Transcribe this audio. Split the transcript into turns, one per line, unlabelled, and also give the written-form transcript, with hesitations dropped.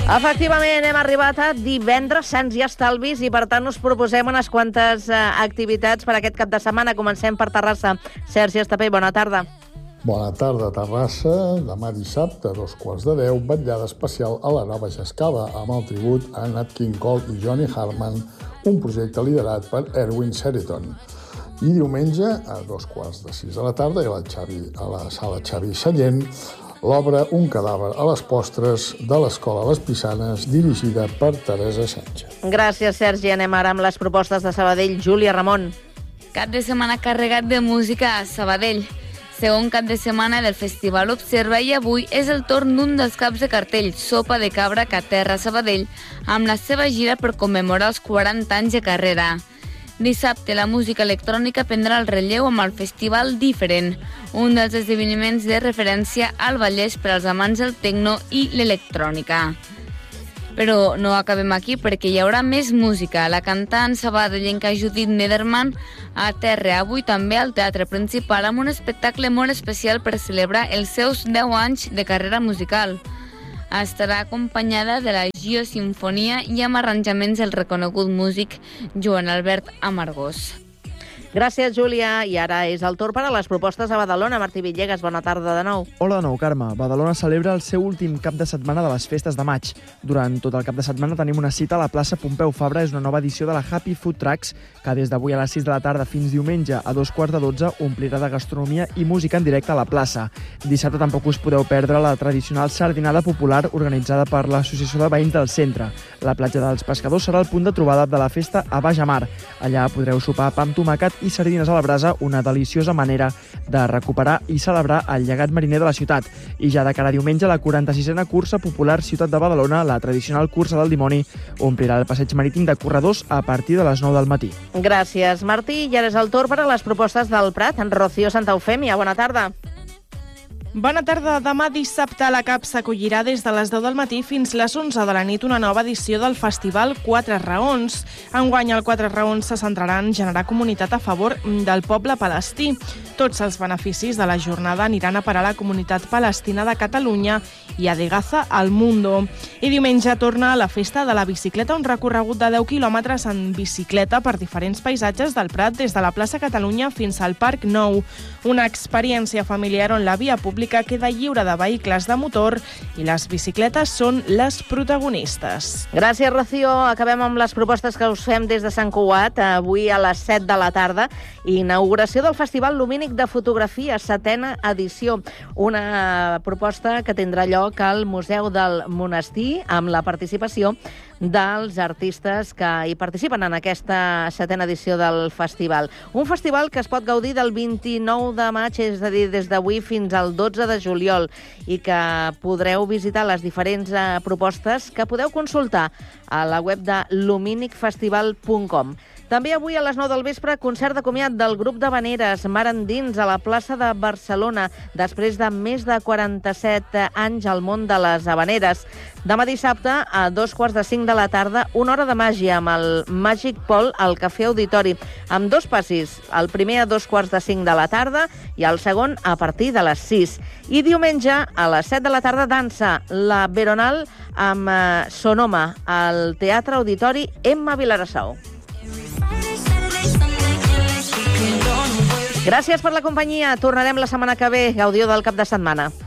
Efectivament, hem arribat a divendres sants i estalvis i, per tant, us proposem unes quantes activitats per aquest cap de setmana. Comencem per Terrassa. Sergi Estapé, bona tarda.
Bona tarda, Terrassa. Demà dissabte, a 9:45, vetllada especial a la Nova Gescava, amb el tribut a Nat King Cole i Johnny Hartman, un projecte liderat per Erwin Sheraton. I diumenge, a 5:45 de la tarda, a la sala Xavi Sallent, l'obra Un cadàver a les postres de l'Escola Les Pissanes, dirigida per Teresa Sánchez.
Gràcies, Sergi. Anem ara amb les propostes de Sabadell. Júlia Ramon.
Cap de setmana carregat de música a Sabadell. Segon cap de setmana del Festival Observa i avui és el torn d'un dels caps de cartell, Sopa de Cabra que aterra a Sabadell, amb la seva gira per commemorar els 40 anys de carrera. Dissabte, la música electrònica prendrà el relleu amb el Festival Diferent, un dels esdeveniments de referència al Vallès per als amants del tecno i l'electrònica. Però no acabem aquí perquè hi haurà més música. La cantant sabadellenca Judit Nederman aterra avui també al Teatre Principal amb un espectacle molt especial per celebrar els seus 10 anys de carrera musical. Estarà acompanyada de la Gio Sinfonia i amb arranjaments del reconegut músic Joan Albert Amargós.
Gràcies, Júlia. I ara és el torn per a les propostes a Badalona. Martí Villegas, bona tarda de nou.
Hola de nou, Carme. Badalona celebra el seu últim cap de setmana de les festes de maig. Durant tot el cap de setmana tenim una cita a la plaça Pompeu Fabra. És una nova edició de la Happy Food Trucks, que des d'avui a les 6 de la tarda fins diumenge a 2:45 omplirà de gastronomia i música en directe a la plaça. Dissabte tampoc us podeu perdre la tradicional sardinada popular organitzada per l'Associació de Veïns del Centre. La platja dels Pescadors serà el punt de trobada de la festa a Baix Amar. Allà podreu sopar pa amb tomàquet i sardines a la brasa, una deliciosa manera de recuperar i celebrar el llegat mariner de la ciutat. I ja de cara a diumenge, la 46a cursa popular Ciutat de Badalona, la tradicional cursa del dimoni, omplirà el passeig marítim de corredors a partir de les 9 del matí.
Gràcies, Martí. I ara és el torn per a les propostes del Prat. En Rocío Santa Eufèmia, bona tarda.
Bona tarda. Demà dissabte a la CAP s'acollirà des de les 10 del matí fins les 11 de la nit una nova edició del Festival 4 Raons. Enguany el 4 Raons se centrarà en generar comunitat a favor del poble palestí. Tots els beneficis de la jornada aniran a parar a la comunitat palestina de Catalunya i a de Gaza al Mundo. I diumenge torna a la festa de la bicicleta, un recorregut de 10 quilòmetres en bicicleta per diferents paisatges del Prat des de la plaça Catalunya fins al Parc Nou. Una experiència familiar on la via pública queda lliure de vehicles de motor i les bicicletes són les protagonistes.
Gràcies, Rocío. Acabem amb les propostes que us fem des de Sant Cugat. Avui a les 7 de la tarda, inauguració del Festival Lumínic de Fotografia, 7a edició. Una proposta que tindrà lloc al Museu del Monestir amb la participació dels artistes que hi participen en aquesta 7a edició del festival. Un festival que es pot gaudir del 29 de maig, és a dir, des d'avui fins al 12 de juliol, i que podreu visitar les diferents propostes que podeu consultar a la web de luminicfestival.com. També avui a les 9 del vespre, concert de comiat del grup d'havaneres Mar Endins a la plaça de Barcelona, després de més de 47 anys al món de les havaneres. Demà dissabte, a 4:45 de la tarda, una hora de màgia amb el Magic Pol al Cafè Auditori, amb 2 passis, el primer a 4:45 de la tarda i el segon a partir de les 6. I diumenge, a les 7 de la tarda, dansa la Veronal amb Sonoma al Teatre Auditori Emma Vilarassau. Gràcies per la companyia. Tornarem la setmana que ve. Gaudiu del cap de setmana.